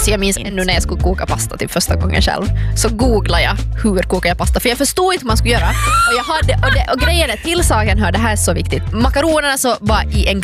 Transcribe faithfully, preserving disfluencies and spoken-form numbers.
Så jag minns ännu när jag skulle koka pasta till första gången själv. Så googlade jag hur kokar jag pasta. För jag förstod inte hur man skulle göra. Och, jag hade, och, det, och grejen är, till saken hör, det här är så viktigt. Makaronerna så var i en